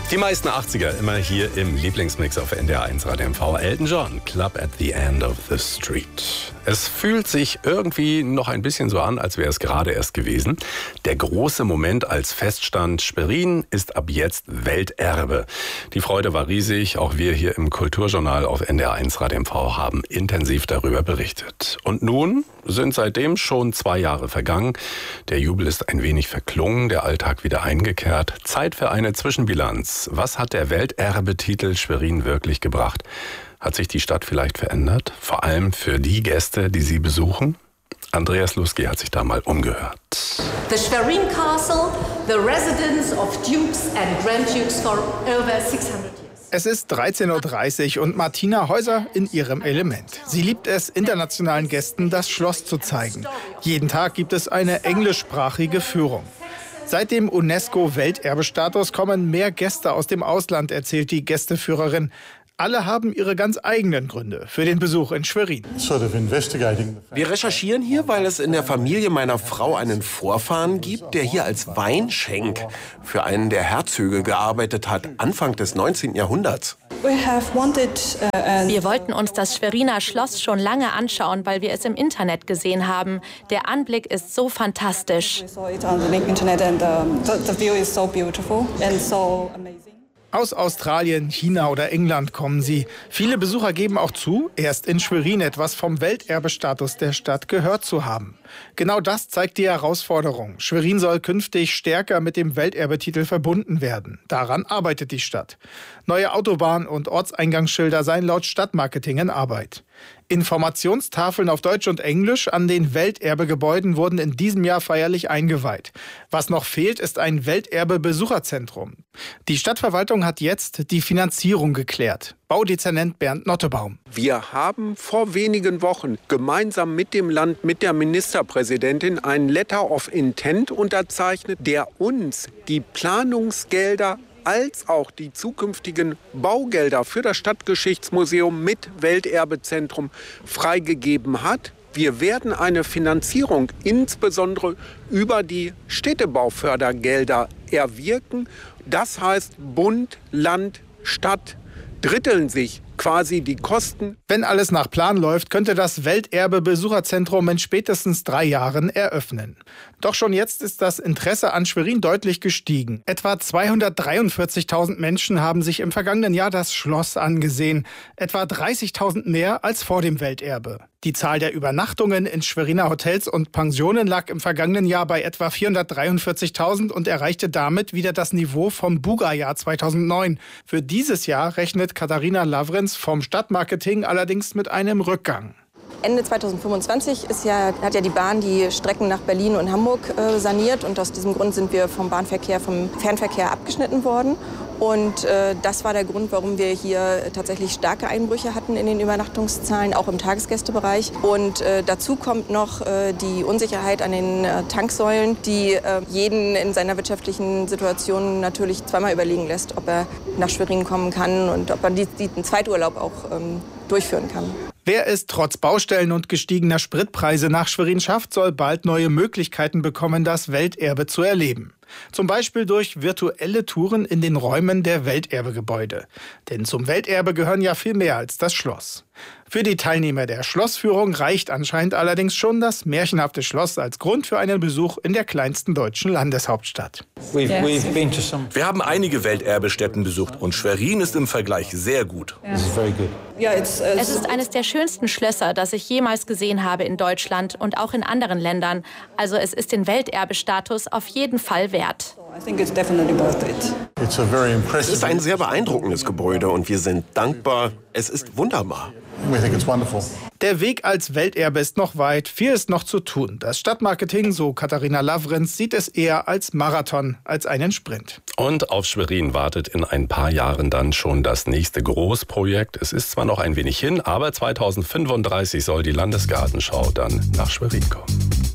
Die meisten 80er immer hier im Lieblingsmix auf NDR 1 Radio MV. Elton John, Club at the End of the Street. Es fühlt sich irgendwie noch ein bisschen so an, als wäre es gerade erst gewesen. Der große Moment, als feststand, Schwerin ist ab jetzt Welterbe. Die Freude war riesig. Auch wir hier im Kulturjournal auf NDR 1 Radio MV haben intensiv darüber berichtet. Und nun sind seitdem schon 2 Jahre vergangen. Der Jubel ist ein wenig verklungen, der Alltag wieder eingekehrt. Zeit für eine Zwischenbilanz. Was hat der Welterbetitel Schwerin wirklich gebracht? Hat sich die Stadt vielleicht verändert? Vor allem für die Gäste, die sie besuchen? Andreas Lusky hat sich da mal umgehört. The Schwerin Castle, the residence of dukes and grand dukes for over 600 years. Es ist 13.30 Uhr und Martina Häuser in ihrem Element. Sie liebt es, internationalen Gästen das Schloss zu zeigen. Jeden Tag gibt es eine englischsprachige Führung. Seit dem UNESCO-Welterbestatus kommen mehr Gäste aus dem Ausland, erzählt die Gästeführerin. Alle haben ihre ganz eigenen Gründe für den Besuch in Schwerin. Wir recherchieren hier, weil es in der Familie meiner Frau einen Vorfahren gibt, der hier als Weinschenk für einen der Herzöge gearbeitet hat, Anfang des 19. Jahrhunderts. Wir wollten uns das Schweriner Schloss schon lange anschauen, weil wir es im Internet gesehen haben. Der Anblick ist so fantastisch. Aus Australien, China oder England kommen sie. Viele Besucher geben auch zu, erst in Schwerin etwas vom Welterbestatus der Stadt gehört zu haben. Genau das zeigt die Herausforderung. Schwerin soll künftig stärker mit dem Welterbetitel verbunden werden. Daran arbeitet die Stadt. Neue Autobahn- und Ortseingangsschilder seien laut Stadtmarketing in Arbeit. Informationstafeln auf Deutsch und Englisch an den Welterbegebäuden wurden in diesem Jahr feierlich eingeweiht. Was noch fehlt, ist ein Welterbe-Besucherzentrum. Die Stadtverwaltung hat jetzt die Finanzierung geklärt. Baudezernent Bernd Nottebaum. Wir haben vor wenigen Wochen gemeinsam mit dem Land, mit der Ministerpräsidentin ein Letter of Intent unterzeichnet, der uns die Planungsgelder als auch die zukünftigen Baugelder für das Stadtgeschichtsmuseum mit Welterbezentrum freigegeben hat. Wir werden eine Finanzierung insbesondere über die Städtebaufördergelder erwirken. Das heißt, Bund, Land, Stadt dritteln sich quasi die Kosten. Wenn alles nach Plan läuft, könnte das Welterbe-Besucherzentrum in spätestens 3 Jahren eröffnen. Doch schon jetzt ist das Interesse an Schwerin deutlich gestiegen. Etwa 243.000 Menschen haben sich im vergangenen Jahr das Schloss angesehen. Etwa 30.000 mehr als vor dem Welterbe. Die Zahl der Übernachtungen in Schweriner Hotels und Pensionen lag im vergangenen Jahr bei etwa 443.000 und erreichte damit wieder das Niveau vom Buga-Jahr 2009. Für dieses Jahr rechnet Katharina Lavrenz vom Stadtmarketing allerdings mit einem Rückgang. Ende 2025 hat ja die Bahn die Strecken nach Berlin und Hamburg saniert. Und aus diesem Grund sind wir vom Fernverkehr abgeschnitten worden. Und das war der Grund, warum wir hier tatsächlich starke Einbrüche hatten in den Übernachtungszahlen, auch im Tagesgästebereich. Und dazu kommt noch die Unsicherheit an den Tanksäulen, die jeden in seiner wirtschaftlichen Situation natürlich zweimal überlegen lässt, ob er nach Schwerin kommen kann und ob er den Zweiturlaub auch durchführen kann. Wer es trotz Baustellen und gestiegener Spritpreise nach Schwerin schafft, soll bald neue Möglichkeiten bekommen, das Welterbe zu erleben. Zum Beispiel durch virtuelle Touren in den Räumen der Welterbegebäude. Denn zum Welterbe gehören ja viel mehr als das Schloss. Für die Teilnehmer der Schlossführung reicht anscheinend allerdings schon das märchenhafte Schloss als Grund für einen Besuch in der kleinsten deutschen Landeshauptstadt. Wir haben einige Welterbestätten besucht und Schwerin ist im Vergleich sehr gut. Es ist eines der schönsten Schlösser, das ich jemals gesehen habe in Deutschland und auch in anderen Ländern. Also es ist den Welterbestatus auf jeden Fall wert. Es ist ein sehr beeindruckendes Gebäude und wir sind dankbar. Es ist wunderbar. Der Weg als Welterbe ist noch weit, viel ist noch zu tun. Das Stadtmarketing, so Katharina Lavrenz, sieht es eher als Marathon, als einen Sprint. Und auf Schwerin wartet in ein paar Jahren dann schon das nächste Großprojekt. Es ist zwar noch ein wenig hin, aber 2035 soll die Landesgartenschau dann nach Schwerin kommen.